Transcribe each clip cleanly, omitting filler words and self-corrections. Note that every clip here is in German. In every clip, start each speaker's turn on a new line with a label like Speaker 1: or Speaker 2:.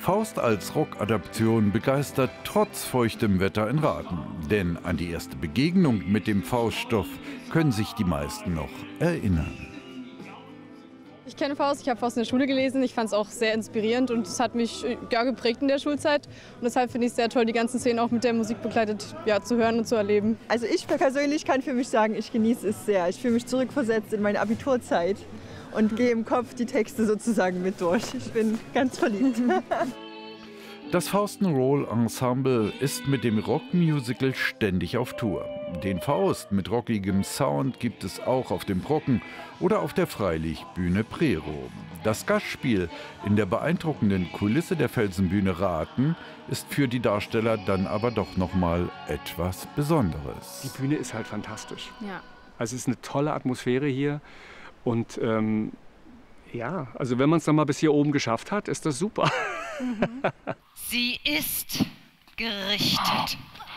Speaker 1: Faust als Rockadaption begeistert trotz feuchtem Wetter in Rathen. Denn an die erste Begegnung mit dem Fauststoff können sich die meisten noch erinnern.
Speaker 2: Ich kenne Faust, ich habe Faust in der Schule gelesen. Ich fand es auch sehr inspirierend und es hat mich geprägt in der Schulzeit. Und deshalb finde ich es sehr toll, die ganzen Szenen auch mit der Musik begleitet zu hören und zu erleben.
Speaker 3: Also ich persönlich kann für mich sagen, ich genieße es sehr. Ich fühle mich zurückversetzt in meine Abiturzeit und gehe im Kopf die Texte sozusagen mit durch. Ich bin ganz verliebt.
Speaker 1: Das Faust-'n'-Roll-Ensemble ist mit dem Rockmusical ständig auf Tour. Den Faust mit rockigem Sound gibt es auch auf dem Brocken oder auf der Freilichtbühne Prero. Das Gastspiel in der beeindruckenden Kulisse der Felsenbühne Rathen ist für die Darsteller dann aber doch noch mal etwas Besonderes.
Speaker 4: Die Bühne ist halt fantastisch.
Speaker 2: Ja.
Speaker 4: Also es ist eine tolle Atmosphäre hier und ja, also wenn man es dann mal bis hier oben geschafft hat, ist das super.
Speaker 5: Sie ist gerichtet.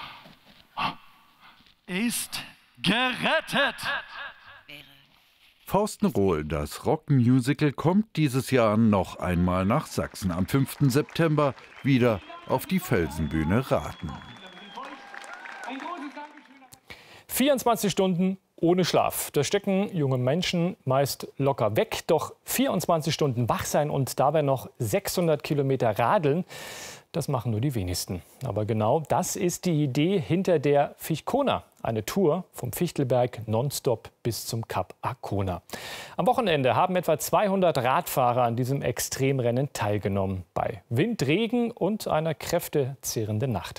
Speaker 6: Ist gerettet.
Speaker 1: Faust-'n'-Roll, das Rockmusical, kommt dieses Jahr noch einmal nach Sachsen. Am 5. September wieder auf die Felsenbühne Rathen.
Speaker 7: 24 Stunden ohne Schlaf. Da stecken junge Menschen meist locker weg. Doch 24 Stunden wach sein und dabei noch 600 Kilometer radeln, das machen nur die wenigsten. Aber genau das ist die Idee hinter der Fichtkona. Eine Tour vom Fichtelberg nonstop bis zum Kap Arkona. Am Wochenende haben etwa 200 Radfahrer an diesem Extremrennen teilgenommen. Bei Wind, Regen und einer kräftezehrenden Nacht.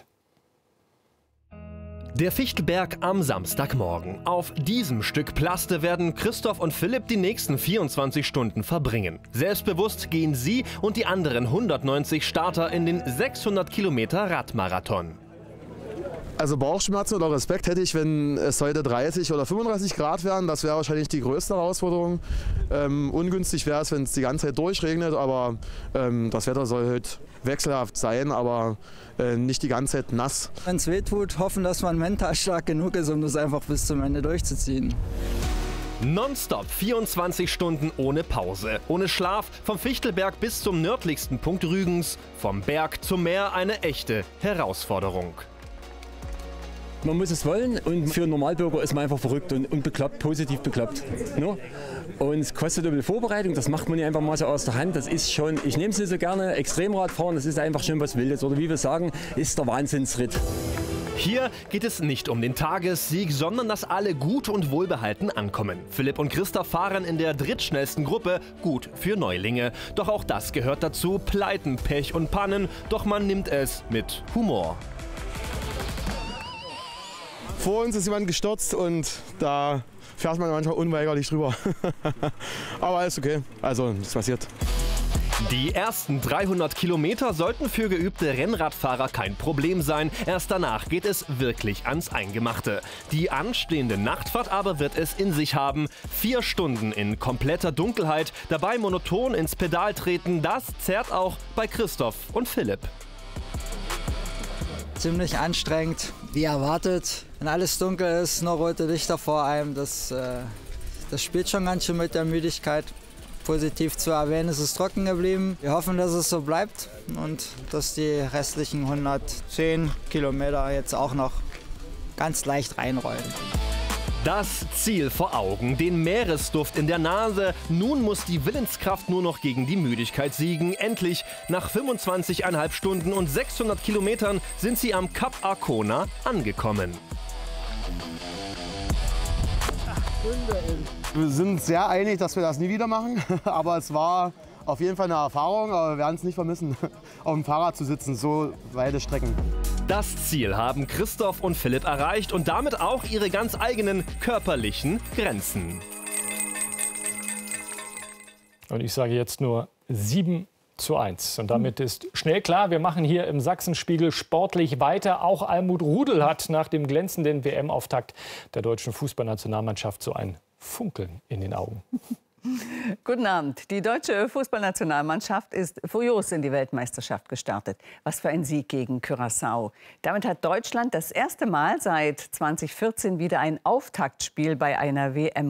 Speaker 8: Der Fichtelberg am Samstagmorgen. Auf diesem Stück Plaste werden Christoph und Philipp die nächsten 24 Stunden verbringen. Selbstbewusst gehen sie und die anderen 190 Starter in den 600 Kilometer Radmarathon.
Speaker 9: Also Bauchschmerzen oder Respekt hätte ich, wenn es heute 30 oder 35 Grad wären. Das wäre wahrscheinlich die größte Herausforderung. Ungünstig wäre es, wenn es die ganze Zeit durchregnet, aber das Wetter soll heute wechselhaft sein, aber nicht die ganze Zeit nass.
Speaker 10: Wenn es weh tut, hoffen, dass man mental stark genug ist, um das einfach bis zum Ende durchzuziehen.
Speaker 8: Nonstop 24 Stunden ohne Pause, ohne Schlaf, vom Fichtelberg bis zum nördlichsten Punkt Rügens, vom Berg zum Meer eine echte Herausforderung.
Speaker 11: Man muss es wollen und für einen Normalbürger ist man einfach verrückt und bekloppt, positiv bekloppt. No? Und es kostet ein bisschen Vorbereitung, das macht man nicht einfach mal so aus der Hand. Das ist schon, ich nehme es nicht so gerne, Extremradfahren, das ist einfach schon was Wildes. Oder wie wir sagen, ist der Wahnsinnsritt.
Speaker 8: Hier geht es nicht um den Tagessieg, sondern dass alle gut und wohlbehalten ankommen. Philipp und Christoph fahren in der drittschnellsten Gruppe, gut für Neulinge. Doch auch das gehört dazu, Pleiten, Pech und Pannen, doch man nimmt es mit Humor.
Speaker 9: Vor uns ist jemand gestürzt und da fährt man manchmal unweigerlich drüber. Aber alles okay, also nichts passiert.
Speaker 8: Die ersten 300 Kilometer sollten für geübte Rennradfahrer kein Problem sein. Erst danach geht es wirklich ans Eingemachte. Die anstehende Nachtfahrt aber wird es in sich haben. 4 Stunden in kompletter Dunkelheit, dabei monoton ins Pedal treten, das zerrt auch bei Christoph und Philipp.
Speaker 10: Ziemlich anstrengend, wie erwartet. Wenn alles dunkel ist, noch rote Lichter vor einem, das spielt schon ganz schön mit der Müdigkeit. Positiv zu erwähnen, ist es trocken geblieben. Wir hoffen, dass es so bleibt und dass die restlichen 110 Kilometer jetzt auch noch ganz leicht reinrollen.
Speaker 8: Das Ziel vor Augen, den Meeresduft in der Nase. Nun muss die Willenskraft nur noch gegen die Müdigkeit siegen. Endlich, nach 25,5 Stunden und 600 Kilometern sind sie am Kap Arkona angekommen.
Speaker 9: Wir sind uns sehr einig, dass wir das nie wieder machen, aber es war auf jeden Fall eine Erfahrung, aber wir werden es nicht vermissen, auf dem Fahrrad zu sitzen, so weite Strecken.
Speaker 8: Das Ziel haben Christoph und Philipp erreicht und damit auch ihre ganz eigenen körperlichen Grenzen.
Speaker 7: Und ich sage jetzt nur 7:1. Und damit ist schnell klar, wir machen hier im Sachsenspiegel sportlich weiter. Auch Almut Rudel hat nach dem glänzenden WM-Auftakt der deutschen Fußballnationalmannschaft so ein Funkeln in den Augen.
Speaker 12: Guten Abend. Die deutsche Fußballnationalmannschaft ist furios in die Weltmeisterschaft gestartet. Was für ein Sieg gegen Curaçao. Damit hat Deutschland das erste Mal seit 2014 wieder ein Auftaktspiel bei einer WM